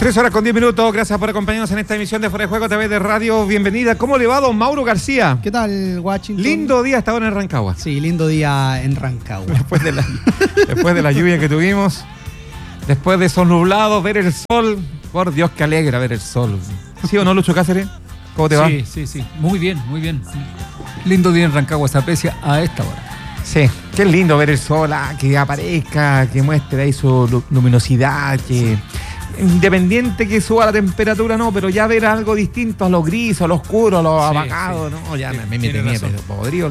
3 horas con 10 minutos, gracias por acompañarnos en esta emisión de Fuera de Juego a través de Radio. Bienvenida. ¿Cómo le va, don Mauro García? ¿Qué tal, Washington? Lindo día hasta ahora en Rancagua. Sí, lindo día en Rancagua. Después de la lluvia que tuvimos, después de esos nublados, ver el sol. Por Dios, que alegra ver el sol. ¿Sí o no, Lucho Cáceres? ¿Cómo te va? Sí. Muy bien. Lindo día en Rancagua, se aprecia a esta hora. Sí, qué lindo ver el sol, que aparezca, que muestre ahí su luminosidad, que... Independiente que suba la temperatura, no, pero ya ver algo distinto a lo gris, a lo oscuro, a lo apagado, sí. ¿No? Ya me mete miedo, podrido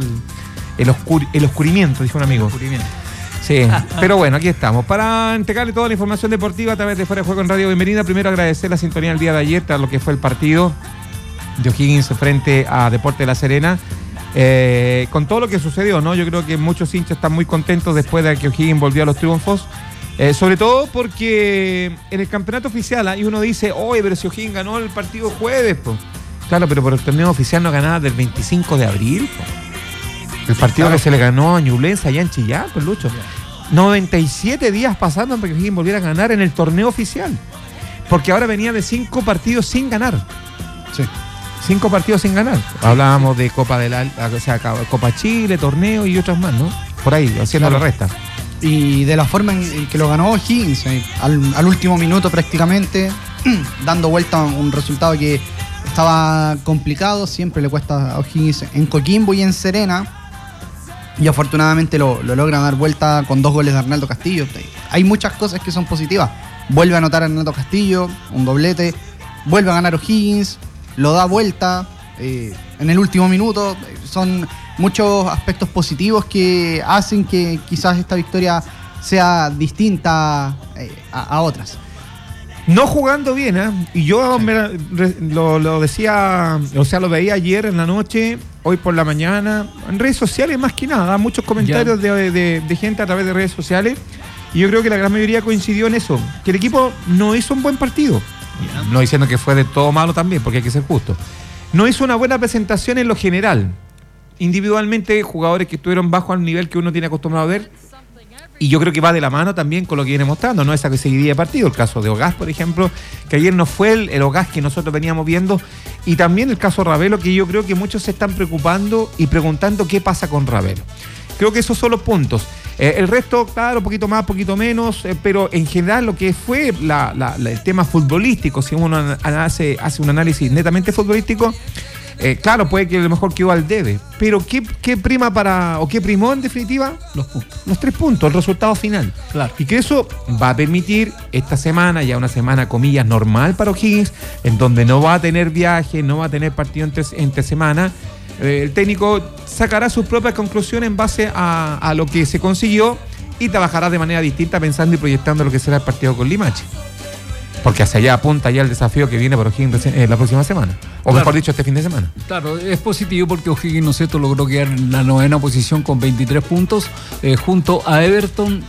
el oscurimiento, dijo un amigo. El oscurimiento. Sí, pero bueno, aquí estamos. Para entregarle toda la información deportiva a través de Fuera de Juego en Radio. Bienvenida. Primero agradecer la sintonía el día de ayer, tras lo que fue el partido de O'Higgins frente a Deportes de La Serena. Con todo lo que sucedió, ¿no? Yo creo que muchos hinchas están muy contentos después de que O'Higgins volvió a los triunfos. Sobre todo porque en el campeonato oficial ahí uno dice, oye, pero si O'Higgins ganó el partido jueves, pues. Claro, pero por el torneo oficial no ganaba del 25 de abril, po. El partido claro, que se le ganó a Ñublense allá en Chillán, pues, Lucho. 97 días pasando para que O'Higgins volviera a ganar en el torneo oficial. Porque ahora venía de 5 partidos sin ganar. Sí. 5 partidos sin ganar. Hablábamos de Copa Chile, torneo y otras más, ¿no? Por ahí, haciendo claro, la resta. Y de la forma en que lo ganó O'Higgins, al último minuto prácticamente, dando vuelta a un resultado que estaba complicado, siempre le cuesta a O'Higgins en Coquimbo y en Serena, y afortunadamente lo logra dar vuelta con 2 goles de Arnaldo Castillo. Hay muchas cosas que son positivas. Vuelve a anotar a Arnaldo Castillo, un doblete, vuelve a ganar O'Higgins, lo da vuelta en el último minuto. Son muchos aspectos positivos que hacen que quizás esta victoria sea distinta a otras. No jugando bien, y yo lo decía, o sea, lo veía ayer en la noche, hoy por la mañana, en redes sociales más que nada, muchos comentarios de gente a través de redes sociales, y yo creo que la gran mayoría coincidió en eso, que el equipo no hizo un buen partido. No diciendo que fue de todo malo también, porque hay que ser justo. No hizo una buena presentación en lo general. Individualmente, jugadores que estuvieron bajo al nivel que uno tiene acostumbrado a ver, y yo creo que va de la mano también con lo que viene mostrando, ¿no? Esa que seguiría de partido, el caso de Ogás, por ejemplo, que ayer no fue el Ogás que nosotros veníamos viendo, y también el caso Ravelo, que yo creo que muchos se están preocupando y preguntando qué pasa con Ravelo. Creo que esos son los puntos. El resto, claro, un poquito más, poquito menos, pero en general lo que fue el tema futbolístico, si uno hace un análisis netamente futbolístico, claro, puede que a lo mejor quedó al debe, pero ¿qué prima qué primó en definitiva? Los puntos. Los 3 puntos, el resultado final. Claro. Y que eso va a permitir esta semana, ya una semana, comillas, normal para O'Higgins, en donde no va a tener viaje, no va a tener partido entre semana. El técnico sacará sus propias conclusiones en base a lo que se consiguió y trabajará de manera distinta pensando y proyectando lo que será el partido con Limache. Porque hacia allá apunta ya el desafío que viene por O'Higgins la próxima semana. O claro, mejor dicho, este fin de semana. Claro, es positivo porque O'Higgins, ¿no es cierto?, logró quedar en la 9ª posición con 23 puntos, junto a Everton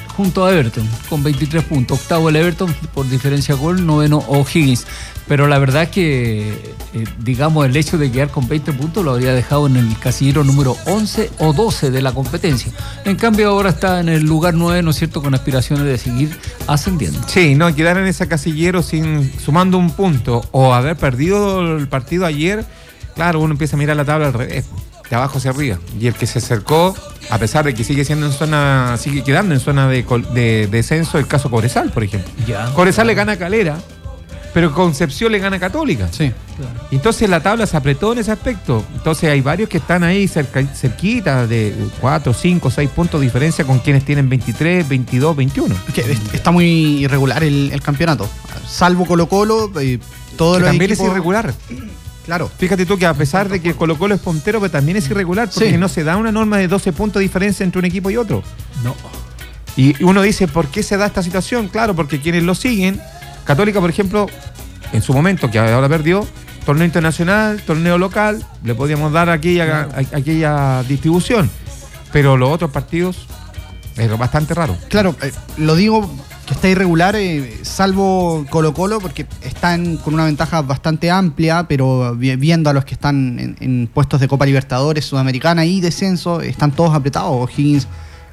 con 23 puntos. 8º el Everton por diferencia de gol, 9º O'Higgins. Pero la verdad es que, digamos, el hecho de quedar con 20 puntos lo habría dejado en el casillero número 11 o 12 de la competencia. En cambio, ahora está en el lugar 9, ¿no es cierto?, con aspiraciones de seguir ascendiendo. Sí, no, quedar en ese casillero sumando un punto o haber perdido el partido ayer, claro, uno empieza a mirar la tabla al revés, de abajo hacia arriba. Y el que se acercó, a pesar de que sigue quedando en zona de descenso, el caso Cobresal, por ejemplo. Cobresal le gana a Calera, pero Concepción le gana a Católica. Sí, claro. Entonces la tabla se apretó en ese aspecto. Entonces hay varios que están ahí cerquita de 4, 5, 6 puntos de diferencia con quienes tienen 23, 22, 21. Está muy irregular el campeonato. Salvo Colo-Colo, todo lo también equipos... es irregular. Claro. Fíjate tú que a pesar de que Colo-Colo es puntero, pero también es irregular porque no se da una norma de 12 puntos de diferencia entre un equipo y otro. No. Y uno dice, ¿por qué se da esta situación? Claro, porque quienes lo siguen, Católica, por ejemplo, en su momento, que ahora perdió, torneo internacional, torneo local, le podíamos dar aquella distribución. Pero los otros partidos es bastante raro. Claro, lo digo que está irregular, salvo Colo-Colo, porque están con una ventaja bastante amplia, pero viendo a los que están en puestos de Copa Libertadores, Sudamericana y descenso, están todos apretados. O'Higgins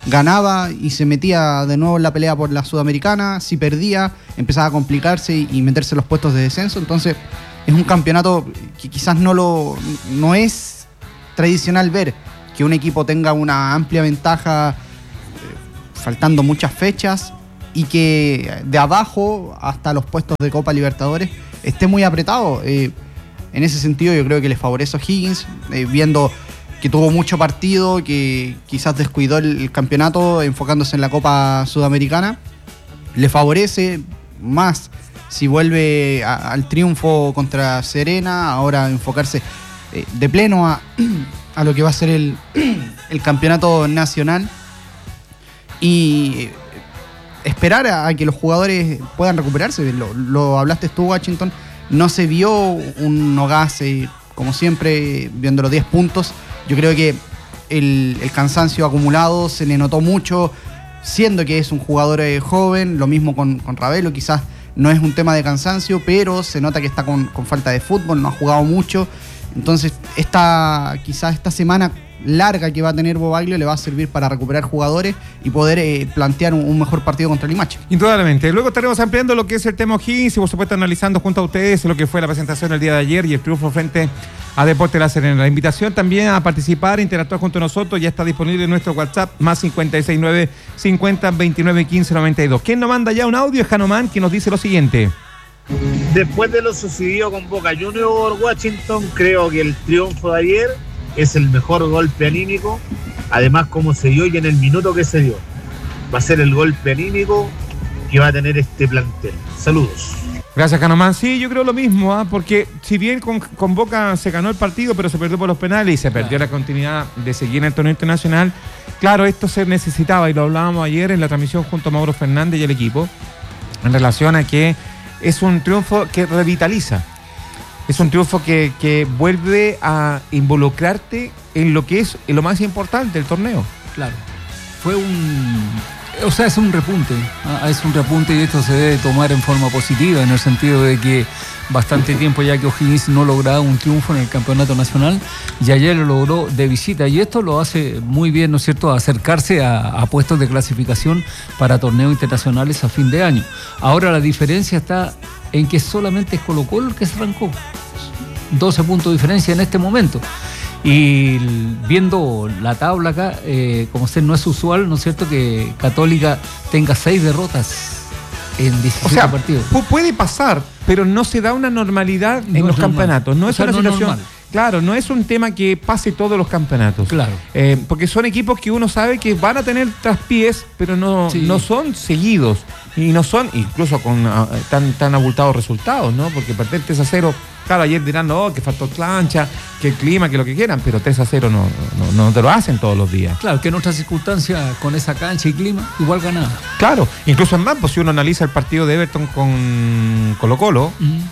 ganaba y se metía de nuevo en la pelea por la Sudamericana. Si perdía, empezaba a complicarse y meterse en los puestos de descenso. Entonces es un campeonato que quizás no es tradicional ver que un equipo tenga una amplia ventaja faltando muchas fechas y que de abajo hasta los puestos de Copa Libertadores esté muy apretado. En ese sentido yo creo que le favorece a O'Higgins, viendo que tuvo mucho partido, que quizás descuidó el campeonato enfocándose en la Copa Sudamericana. Le favorece más si vuelve al triunfo contra Serena, ahora enfocarse de pleno a lo que va a ser el campeonato nacional y esperar a que los jugadores puedan recuperarse. Lo hablaste tú, Washington, no se vio un Nogas como siempre, viendo los 10 puntos. Yo creo que el cansancio acumulado se le notó mucho, siendo que es un jugador joven. Lo mismo con Ravelo, quizás no es un tema de cansancio, pero se nota que está con falta de fútbol, no ha jugado mucho. Entonces quizás esta semana larga que va a tener Bobaglio le va a servir para recuperar jugadores y poder plantear un mejor partido contra Limache. Indudablemente. Luego estaremos ampliando lo que es el tema O'Higgins y por supuesto analizando junto a ustedes lo que fue la presentación el día de ayer y el triunfo frente a Deportes La Serena. La invitación también a participar, interactuar junto a nosotros, ya está disponible en nuestro WhatsApp, más 569 50 29 15 92. ¿Quién nos manda ya un audio? Es Hanomán, que nos dice lo siguiente. Después de lo sucedido con Boca Juniors, Washington, creo que el triunfo de ayer es el mejor golpe anímico, además como se dio y en el minuto que se dio. Va a ser el golpe anímico que va a tener este plantel. Saludos. Gracias, Canomán. Sí, yo creo lo mismo, porque si bien con Boca se ganó el partido, pero se perdió por los penales y se perdió la continuidad de seguir en el torneo internacional, claro, esto se necesitaba y lo hablábamos ayer en la transmisión junto a Mauro Fernández y el equipo, en relación a que es un triunfo que revitaliza. Es un triunfo que vuelve a involucrarte en lo que es lo más importante del torneo. Claro. Es un repunte. Es un repunte y esto se debe tomar en forma positiva, en el sentido de que bastante tiempo ya que O'Higgins no lograba un triunfo en el campeonato nacional y ayer lo logró de visita y esto lo hace muy bien, ¿no es cierto?, acercarse a puestos de clasificación para torneos internacionales a fin de año. Ahora la diferencia está en que solamente es Colo-Colo el que se arrancó. 12 puntos de diferencia en este momento. Y viendo la tabla acá, como usted no es usual, ¿no es cierto?, que Católica tenga 6 derrotas en 17 partidos. Puede pasar, pero no se da una normalidad en los campeonatos. No es una situación normal. Claro, no es un tema que pase todos los campeonatos. Claro. Porque son equipos que uno sabe que van a tener traspiés, pero no son seguidos. Y no son, incluso con tan abultados resultados, ¿no? Porque perder 3-0, claro, ayer dirán, que faltó plancha, que el clima, que lo que quieran, pero 3-0 no te lo hacen todos los días. Claro, que en otras circunstancias, con esa cancha y clima, igual ganaba. Claro, incluso en más, pues si uno analiza el partido de Everton con Colo-Colo,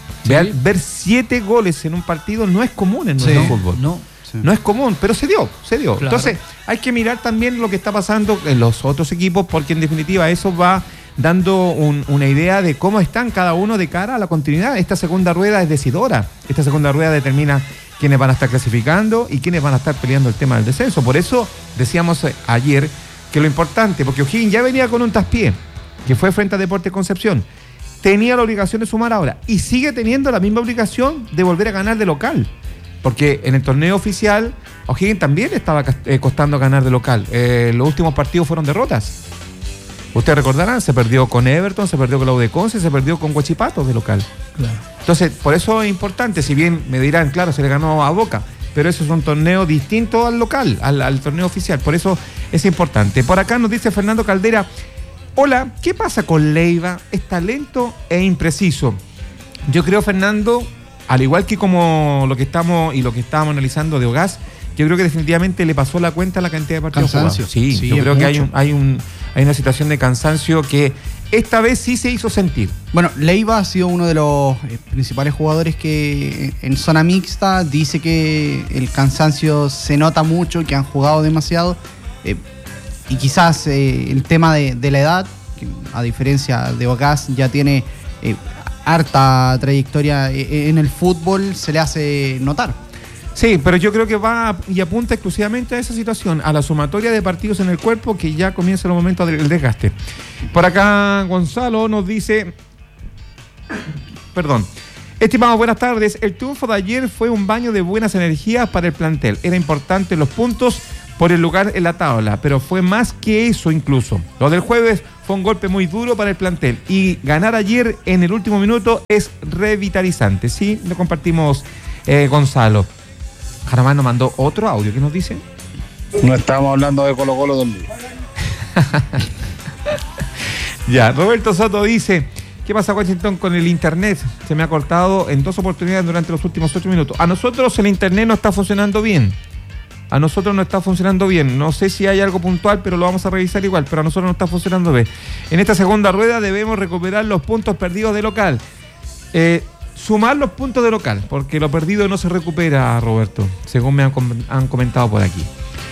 ver 7 goles en un partido no es común en nuestro fútbol. No es común, pero se dio. Claro. Entonces, hay que mirar también lo que está pasando en los otros equipos, porque en definitiva eso va dando una idea de cómo están cada uno de cara a la continuidad. Esta segunda rueda es decidora. Esta segunda rueda determina quiénes van a estar clasificando y quiénes van a estar peleando el tema del descenso. Por eso decíamos ayer que lo importante, porque O'Higgins ya venía con un traspié, que fue frente a Deportes Concepción. Tenía la obligación de sumar ahora y sigue teniendo la misma obligación de volver a ganar de local. Porque en el torneo oficial, O'Higgins también le estaba costando ganar de local. Los últimos partidos fueron derrotas. Ustedes recordarán, se perdió con Everton, se perdió con la U de Conce, se perdió con Huachipato de local. Claro. Entonces, por eso es importante, si bien me dirán, claro, se le ganó a Boca, pero eso es un torneo distinto al local, al torneo oficial. Por eso es importante. Por acá nos dice Fernando Caldera, hola, ¿qué pasa con Leiva? Está lento e impreciso. Yo creo, Fernando, al igual que como lo que estábamos analizando de Ogás, yo creo que definitivamente le pasó la cuenta a la cantidad de partidos cansancio. jugados. Sí, yo creo que hay una situación de cansancio que esta vez sí se hizo sentir. Bueno, Leiva ha sido uno de los principales jugadores que en zona mixta dice que el cansancio se nota mucho, que han jugado demasiado y quizás el tema de la edad, que a diferencia de Ogás ya tiene harta trayectoria en el fútbol, se le hace notar. Sí, pero yo creo que va y apunta exclusivamente a esa situación, a la sumatoria de partidos en el cuerpo que ya comienza el momento del desgaste. Por acá Gonzalo nos dice, perdón, estimados, buenas tardes, el triunfo de ayer fue un baño de buenas energías para el plantel, era importante los puntos por el lugar en la tabla, pero fue más que eso incluso. Lo del jueves fue un golpe muy duro para el plantel y ganar ayer en el último minuto es revitalizante. Sí, lo compartimos, Gonzalo. Jaramán nos mandó otro audio. ¿Qué nos dice? No estábamos hablando de Colo-Colo, don Luis. Ya, Roberto Soto dice, ¿qué pasa, Washington, con el internet? Se me ha cortado en 2 oportunidades durante los últimos 8 minutos. A nosotros el internet no está funcionando bien. A nosotros no está funcionando bien. No sé si hay algo puntual, pero lo vamos a revisar igual. Pero a nosotros no está funcionando bien. En esta segunda rueda debemos recuperar los puntos perdidos de local. Sumar los puntos de local, porque lo perdido no se recupera, Roberto, según me han comentado por aquí.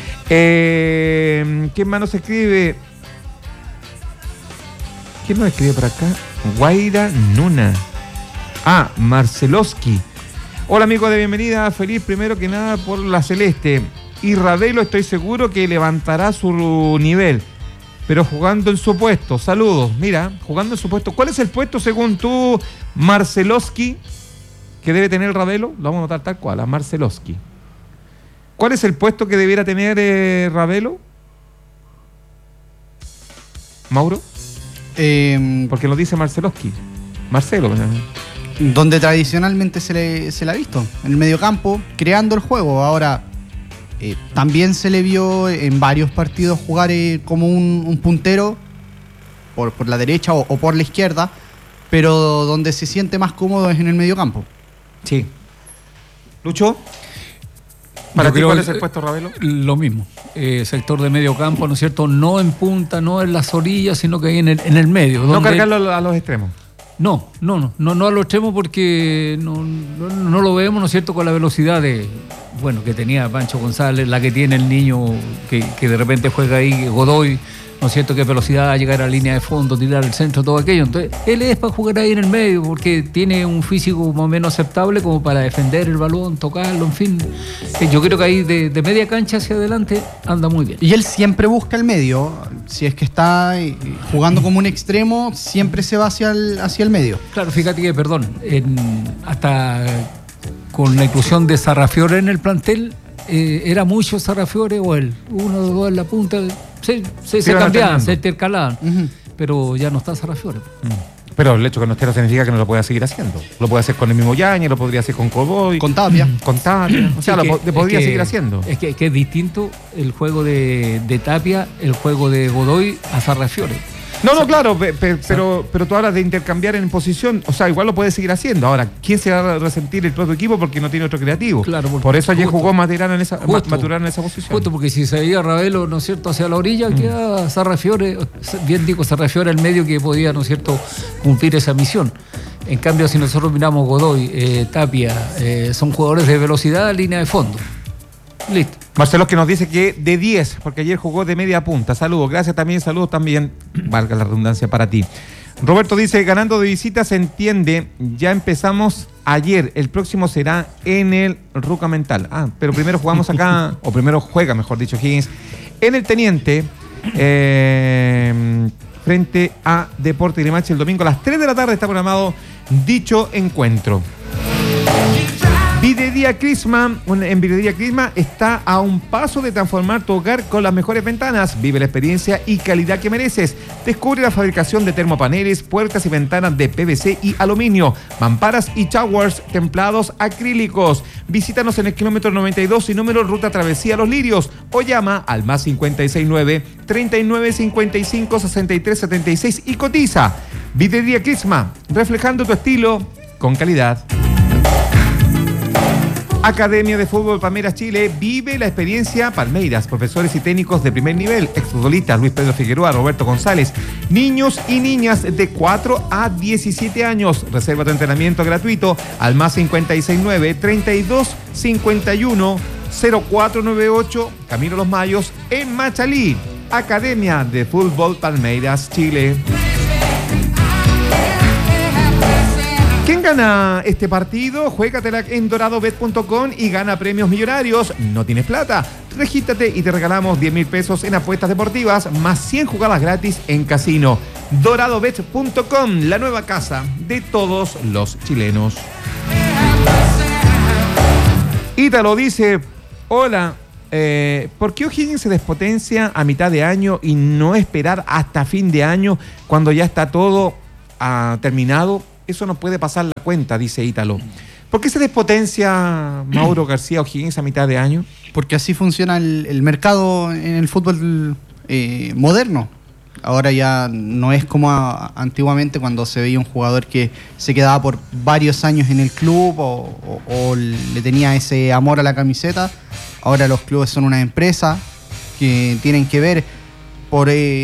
¿Quién más nos escribe? ¿Quién nos escribe por acá? Guaira Nuna. Marceloski. Hola, amigos de bienvenida. Feliz primero que nada por la Celeste. Y Ravelo estoy seguro que levantará su nivel, pero jugando en su puesto. Saludos. Mira, jugando en su puesto. ¿Cuál es el puesto según tú, Marceloski, que debe tener Ravelo? Lo vamos a notar tal cual, a Marceloski. ¿Cuál es el puesto que debiera tener Ravelo? ¿Mauro? Porque lo dice Marceloski. Marcelo. Donde tradicionalmente se le ha visto, en el mediocampo, creando el juego. Ahora, también se le vio en varios partidos jugar como un puntero por la derecha o por la izquierda, pero donde se siente más cómodo es en el mediocampo. Sí. ¿Lucho? ¿Para ti cuál es el puesto, Ravelo? Lo mismo. Sector de medio campo, ¿no es cierto? No en punta, no en las orillas, sino que ahí en el medio. No cargarlo a los extremos. No a los extremos porque no lo vemos, ¿no es cierto?, con la velocidad que tenía Pancho González, la que tiene el niño que de repente juega ahí, Godoy, ¿no es cierto?, que velocidad a llegar a la línea de fondo, tirar el centro, todo aquello. Entonces, él es para jugar ahí en el medio porque tiene un físico más o menos aceptable como para defender el balón, tocarlo, en fin. Yo creo que ahí de media cancha hacia adelante anda muy bien. Y él siempre busca el medio. Si es que está jugando como un extremo, siempre se va hacia el medio. Claro, fíjate que, hasta con la inclusión de Sarrafiore en el plantel, era mucho Sarrafiore o él, uno o dos en la punta, se cambiaban, se intercalaban, pero ya no está Sarrafiore. Pero el hecho que no esté no significa que no lo pueda seguir haciendo. Lo puede hacer con el mismo Yañez, lo podría hacer con Godoy, con Tapia. O sea, podría seguir haciendo. Es que es distinto el juego de Tapia, el juego de Godoy a Sarrafiore. No, claro, pero tú hablas de intercambiar en posición, o sea, igual lo puedes seguir haciendo. Ahora, ¿quién se va a resentir el propio equipo porque no tiene otro creativo? Claro, por eso ayer jugó Maturana en esa posición. Justo porque si se veía Ravelo, ¿no es cierto?, hacia la orilla, queda Sarrafiore, bien digo, Sarrafiore al medio que podía, ¿no es cierto?, cumplir esa misión. En cambio, si nosotros miramos Godoy, Tapia, son jugadores de velocidad, línea de fondo. Listo. Marcelo que nos dice que de 10, porque ayer jugó de media punta. Saludos, gracias también, saludos también, valga la redundancia para ti. Roberto dice, ganando de visita se entiende, ya empezamos ayer, el próximo será en el Ruca Mental. Pero primero jugamos acá, o primero juega, mejor dicho, Higgins, en el Teniente, frente a Deportes Limache el domingo a las 3 de la tarde está programado dicho encuentro. Videría Crisma, en Videría Crisma está a un paso de transformar tu hogar con las mejores ventanas. Vive la experiencia y calidad que mereces. Descubre la fabricación de termopaneles, puertas y ventanas de PVC y aluminio, mamparas y showers templados acrílicos. Visítanos en el kilómetro 92 y número Ruta Travesía Los Lirios o llama al más 569 39 55 63 76 y cotiza. Videría Crisma, reflejando tu estilo con calidad. Academia de Fútbol Palmeiras Chile, vive la experiencia Palmeiras, profesores y técnicos de primer nivel, exfutbolistas Luis Pedro Figueroa, Roberto González, niños y niñas de 4 a 17 años. Reserva tu entrenamiento gratuito al más 569 32 51 0498, Camino Los Mayos, en Machalí. Academia de Fútbol Palmeiras Chile. ¿Quién Gana este partido, juégatela en doradobet.com y gana premios millonarios. ¿No tienes plata? Regístrate y te regalamos 10.000 pesos en apuestas deportivas, más 100 jugadas gratis en casino. doradobet.com, la nueva casa de todos los chilenos. Ítalo dice, hola, ¿por qué O'Higgins se despotencia a mitad de año y no esperar hasta fin de año cuando ya está todo terminado? Eso no puede pasar la cuenta, dice Ítalo. ¿Por qué se despotencia Mauro García O'Higgins a mitad de año? Porque así funciona el mercado en el fútbol moderno. Ahora ya no es como antiguamente, cuando se veía un jugador que se quedaba por varios años en el club o le tenía ese amor a la camiseta. Ahora los clubes son una empresa que tienen que ver por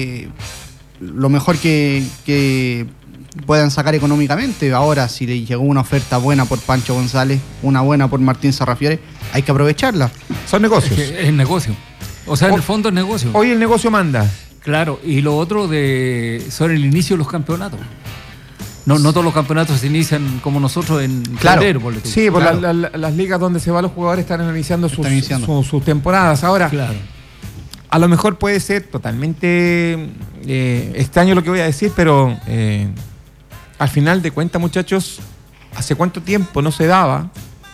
lo mejor que puedan sacar económicamente. Ahora, si le llegó una oferta buena por Pancho González, una buena por Martín Sarrafiore, hay que aprovecharla. Son negocios. Es negocio. O sea, en el fondo es negocio. Hoy el negocio manda. Claro, y lo otro sobre el inicio de los campeonatos. No todos los campeonatos se inician como nosotros en febrero. Sí, por las ligas donde se van los jugadores están iniciando sus temporadas. Ahora, claro, a lo mejor puede ser totalmente extraño lo que voy a decir, pero al final de cuentas, muchachos, ¿hace cuánto tiempo no se daba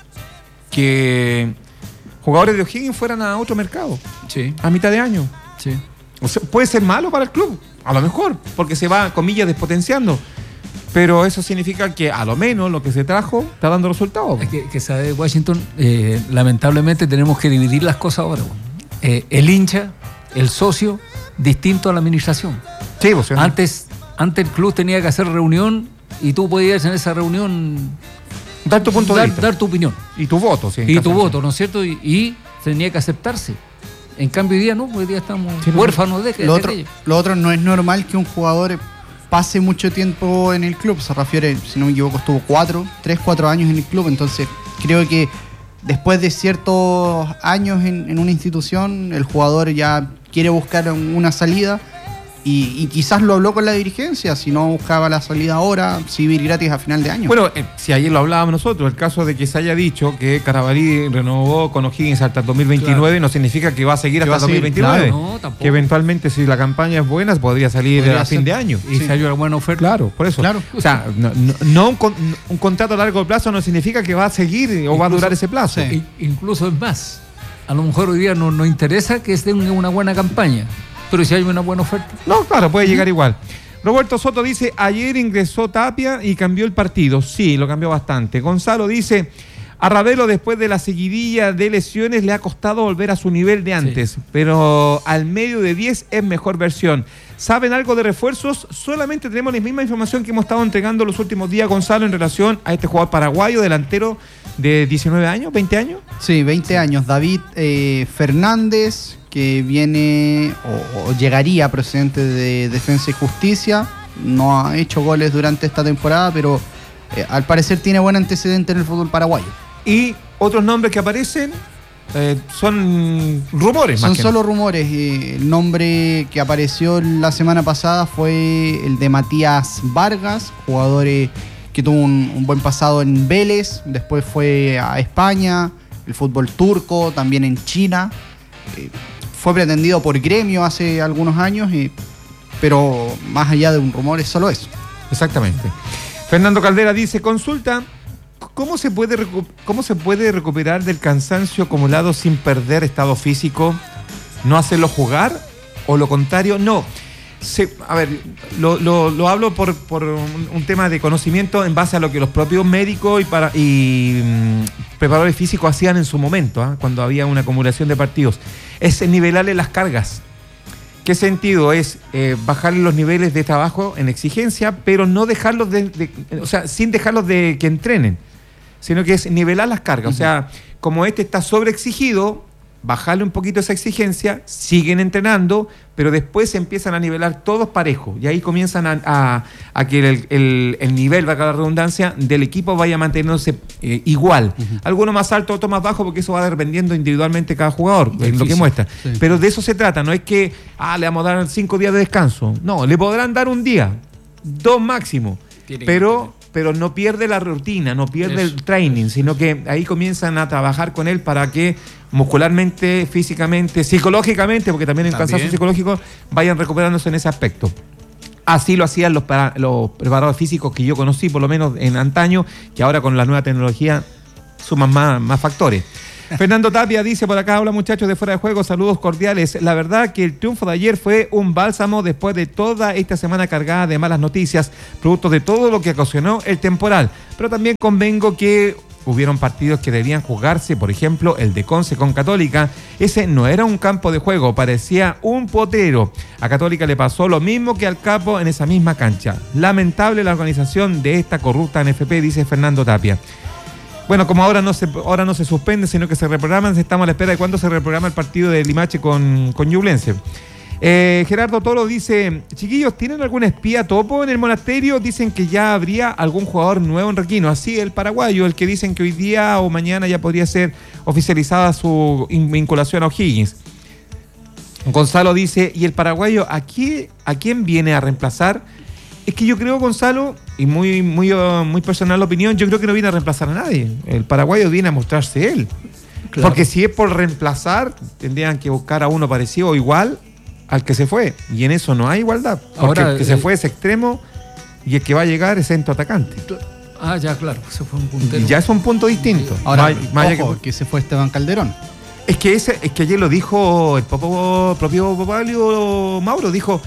que jugadores de O'Higgins fueran a otro mercado? Sí. A mitad de año. Sí. O sea, puede ser malo para el club, a lo mejor, porque se va, comillas, despotenciando. Pero eso significa que a lo menos lo que se trajo está dando resultados. Es que sabe, Washington, lamentablemente tenemos que dividir las cosas ahora. El hincha, el socio, distinto a la administración. Sí, vos, Antes el club tenía que hacer reunión y tú podías en esa reunión dar tu punto de vista. Dar tu opinión. Y tu voto, sí. Y tu voto, ¿no es cierto? Y tenía que aceptarse. En cambio, hoy día no, hoy día estamos huérfanos de lo otro, no es normal que un jugador pase mucho tiempo en el club. Sarrafiore, si no me equivoco, estuvo 3-4 años en el club. Entonces, creo que después de ciertos años en una institución, el jugador ya quiere buscar una salida. Y quizás lo habló con la dirigencia, si no buscaba la salida ahora, civil gratis a final de año. Bueno, si ayer lo hablábamos nosotros, el caso de que se haya dicho que Carabalí renovó con O'Higgins hasta el 2029, claro, no significa que va a seguir hasta el 2029. Claro, no, tampoco. Que eventualmente, si la campaña es buena, podría salir a fin de año. Y si hay una buena oferta. Claro, por eso. Claro. O sea, no un contrato a largo plazo no significa que va a seguir o va a durar ese plazo. Sí. Incluso es más, a lo mejor hoy día no interesa que esté una buena campaña. Pero si hay una buena oferta. No, claro, puede llegar igual. Roberto Soto dice, ayer ingresó Tapia y cambió el partido. Sí, lo cambió bastante. Gonzalo dice, a Ravelo después de la seguidilla de lesiones le ha costado volver a su nivel de antes, sí, pero al medio de 10 es mejor versión. ¿Saben algo de refuerzos? Solamente tenemos la misma información que hemos estado entregando los últimos días, Gonzalo, en relación a este jugador paraguayo, delantero de 19 años, 20 años. Sí, 20 años. David Fernández, que viene o llegaría procedente de Defensa y Justicia. No ha hecho goles durante esta temporada, pero al parecer tiene buen antecedente en el fútbol paraguayo. Y otros nombres que aparecen son rumores. Son solo rumores. El nombre que apareció la semana pasada fue el de Matías Vargas, jugador que tuvo un buen pasado en Vélez, después fue a España, el fútbol turco, también en China. Fue pretendido por Gremio hace algunos años, pero más allá de un rumor es solo eso. Exactamente. Fernando Caldera dice, consulta, ¿cómo se puede recuperar del cansancio acumulado sin perder estado físico? ¿No hacerlo jugar? ¿O lo contrario? No. A ver, lo hablo por un tema de conocimiento en base a lo que los propios médicos y preparadores físicos hacían en su momento, cuando había una acumulación de partidos. Es nivelarle las cargas. ¿Qué sentido? Es bajarle los niveles de trabajo en exigencia, pero no dejarlos sin dejarlos de que entrenen, sino que es nivelar las cargas. O sea, como está sobreexigido, bajarle un poquito esa exigencia, siguen entrenando, pero después se empiezan a nivelar todos parejos y ahí comienzan a que el nivel, valga la redundancia, del equipo vaya manteniéndose igual. Alguno más alto, otro más bajo, porque eso va dependiendo individualmente cada jugador, en lo que muestra. Sí. Pero de eso se trata, no es que le vamos a dar 5 días de descanso. No, le podrán dar un día, 2 máximo, pero pero no pierde la rutina, no pierde el training, sino que ahí comienzan a trabajar con él para que muscularmente, físicamente, psicológicamente, porque también el cansancio psicológico, vayan recuperándose en ese aspecto. Así lo hacían los preparadores físicos que yo conocí, por lo menos en antaño, que ahora con la nueva tecnología suman más factores. Fernando Tapia dice por acá: hola muchachos de Fuera de Juego, saludos cordiales. La verdad que el triunfo de ayer fue un bálsamo después de toda esta semana cargada de malas noticias, producto de todo lo que ocasionó el temporal. Pero también convengo que hubieron partidos que debían jugarse, por ejemplo, el de Conce con Católica. Ese no era un campo de juego, parecía un potero. A Católica le pasó lo mismo que al Capo en esa misma cancha. Lamentable la organización de esta corrupta NFP, dice Fernando Tapia. Bueno, como ahora no se suspende, sino que se reprograman, estamos a la espera de cuándo se reprograma el partido de Limache con Ñublense. Gerardo Toro dice: chiquillos, ¿tienen algún espía topo en el monasterio? Dicen que ya habría algún jugador nuevo en Requino, así el paraguayo, el que dicen que hoy día o mañana ya podría ser oficializada su vinculación a O'Higgins. Gonzalo dice: ¿y el paraguayo a quién viene a reemplazar? Es que yo creo, Gonzalo, y muy personal la opinión, yo creo que no viene a reemplazar a nadie. El paraguayo viene a mostrarse él. Claro. Porque si es por reemplazar, tendrían que buscar a uno parecido o igual al que se fue. Y en eso no hay igualdad. Porque ahora, el que se fue es extremo y el que va a llegar es centro atacante. Ya, claro, se fue un puntero. Ya es un punto distinto. Ahora, ojo, que se fue Esteban Calderón. Es que ayer lo dijo el propio Popaglio, Mauro, dijo...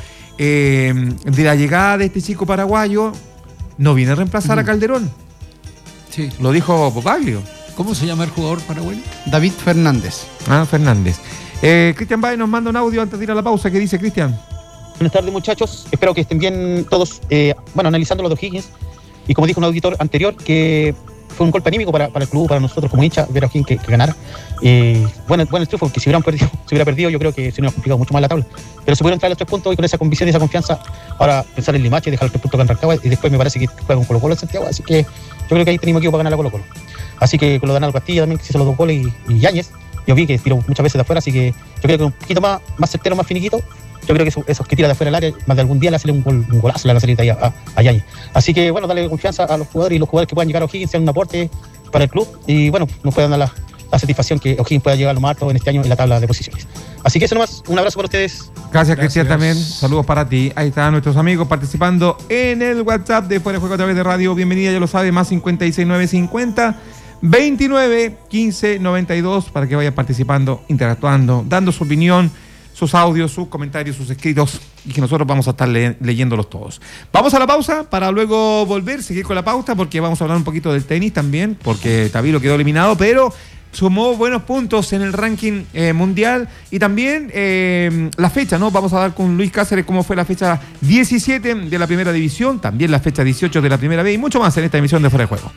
de la llegada de este chico paraguayo no viene a reemplazar a Calderón. Sí. Lo dijo Popaglio. ¿Cómo se llama el jugador paraguayo? David Fernández. Fernández. Cristian Baez nos manda un audio antes de ir a la pausa. ¿Qué dice Cristian? Buenas tardes, muchachos, espero que estén bien todos. Analizando los de O'Higgins, y como dijo un auditor anterior, que fue un golpe anímico para el club, para nosotros como hincha, ver a O'Higgins que ganara. Bueno, el triunfo, porque si hubiera perdido, yo creo que se nos hubiera complicado mucho más la tabla. Pero se pudieron traer los 3 puntos, y con esa convicción y esa confianza, ahora pensar en Limache, dejar los 3 puntos en Rancagua, y después me parece que juega con Colo-Colo en Santiago, así que yo creo que ahí tenemos equipo para ganar a Colo-Colo. Así que con lo de Donaldo Castilla también, que se hizo los 2 goles, y Yáñez, yo vi que tiró muchas veces de afuera, así que yo creo que un poquito más certero, más finiquito. Yo creo que esos que tira de afuera del área, más de algún día le hace un golazo, le va a salir ahí a Yáñez. Así que bueno, darle confianza a los jugadores, y los jugadores que puedan llegar a O'Higgins sean un aporte para el club, y bueno, nos puedan dar la satisfacción que O'Higgins pueda llegar a lo más alto en este año en la tabla de posiciones. Así que eso nomás, un abrazo para ustedes. Gracias, Cristian, también. Saludos para ti. Ahí están nuestros amigos participando en el WhatsApp de Fuera de Juego a través de radio. Bienvenida, ya lo sabe, más 56950 29 15 92, para que vayan participando, interactuando, dando su opinión, sus audios, sus comentarios, sus escritos, y que nosotros vamos a estar leyéndolos todos. Vamos a la pausa para luego seguir con la pauta, porque vamos a hablar un poquito del tenis también, porque Tabilo quedó eliminado, pero sumó buenos puntos en el ranking mundial, y también la fecha, ¿no? Vamos a dar con Luis Cáceres cómo fue la fecha 17 de la primera división, también la fecha 18 de la primera B, y mucho más en esta emisión de Fuera de Juego.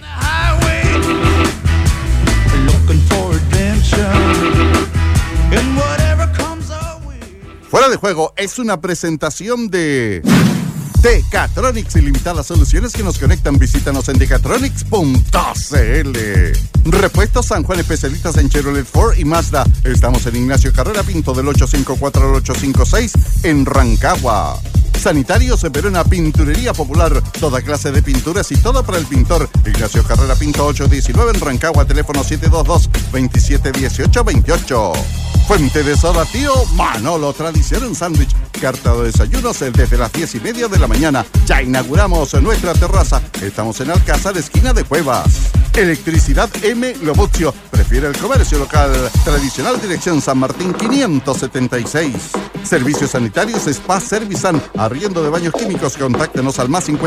Fuera de Juego es una presentación de Decatronics, ilimitadas soluciones que nos conectan. Visítanos en decatronics.cl. Repuestos San Juan, especialistas en Chevrolet, Ford y Mazda. Estamos en Ignacio Carrera Pinto, del 854 al 856 en Rancagua. Sanitarios Verona, pinturería popular, toda clase de pinturas y todo para el pintor. Ignacio Carrera Pinto 819 en Rancagua, teléfono 722-2718-28. Fuente de Soda Tío Manolo, tradición en sándwich, carta de desayunos desde las 10:30 de la mañana. Ya inauguramos nuestra terraza, estamos en Alcázar, esquina de Cuevas. Electricidad M. Lobucio, prefiere el comercio local, tradicional, dirección San Martín 576. Servicios sanitarios Spa Servisan, arriendo de baños químicos. Contáctenos al más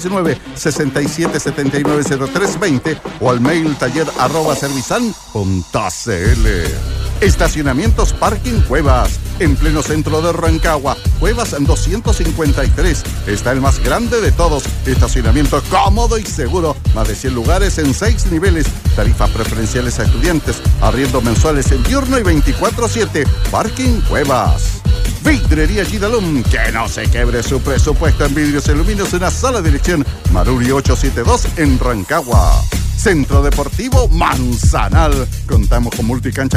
569-6779-0320 o al mail taller@servisan.cl. Estacionamientos Parking Cuevas, en pleno centro de Rancagua, Cuevas 253. Está el más grande de todos. Estacionamiento cómodo y seguro. Más de 100 lugares en 6 niveles. Tarifas preferenciales a estudiantes. Arriendo mensuales en diurno y 24/7. Parking Cuevas. Vidrería Gidalum, que no se quebre su presupuesto en vidrios y aluminios, en una sola dirección. Maruri 872 en Rancagua. Centro Deportivo Manzanal. Contamos con multicancha